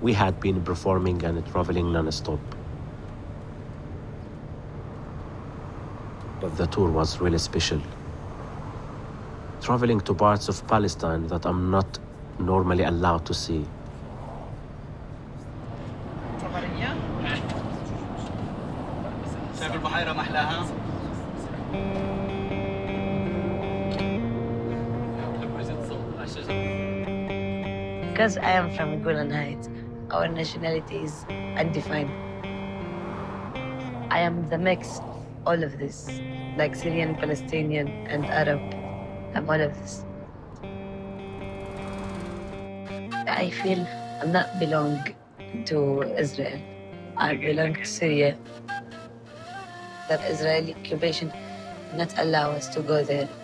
We had been performing and traveling non-stop. But the tour was really special. Traveling to parts of Palestine that I'm not normally allowed to see. شايف البحيرة محلاها؟ Because I am from Golan Heights, our nationality is undefined. I am the mix of all of this, like Syrian, Palestinian, and Arab. I'm all of this. I feel I'm not belong to Israel. I belong to Syria. That Israeli occupation not allow us to go there.